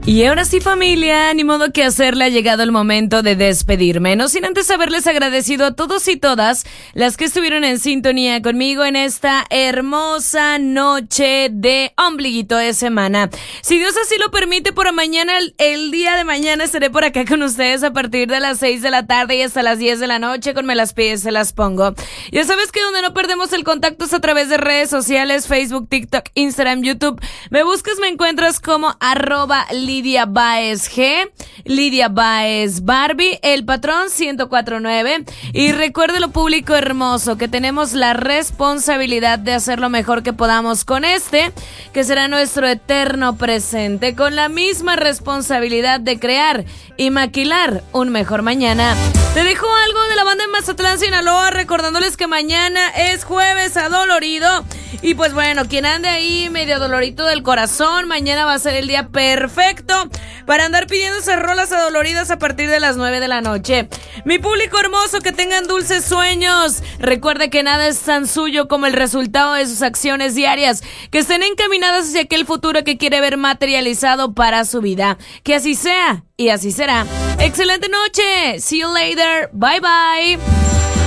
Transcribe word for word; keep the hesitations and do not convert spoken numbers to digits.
Y ahora sí, familia, ni modo que hacerle, ha llegado el momento de despedirme, no sin antes haberles agradecido a todos y todas las que estuvieron en sintonía conmigo en esta hermosa noche de ombliguito de semana. Si Dios así lo permite, por mañana, el, el día de mañana estaré por acá con ustedes a partir de las seis de la tarde y hasta las diez de la noche con Me las pides, se las pongo. Ya sabes que donde no perdemos el contacto es a través de redes sociales, Facebook, TikTok, Instagram, YouTube. Me buscas, me encuentras como arroba Lidia Báez G, Lidia Báez Barbie, el patrón ciento cuatro punto nueve. Y recuérdelo, público hermoso, que tenemos la responsabilidad de hacer lo mejor que podamos con este, que será nuestro eterno presente, con la misma responsabilidad de crear y maquilar un mejor mañana. Te dejo algo de la banda en Mazatlán, Sinaloa, recordándoles que mañana es jueves adolorido. Y pues bueno, quien ande ahí medio dolorito del corazón, mañana va a ser el día perfecto para andar pidiendo esas rolas adoloridas a partir de las nueve de la noche. Mi público hermoso, que tengan dulces sueños. Recuerde que nada es tan suyo como el resultado de sus acciones diarias, que estén encaminadas hacia aquel futuro que quiere ver materializado para su vida. Que así sea y así será. Excelente noche. See you later. Bye bye.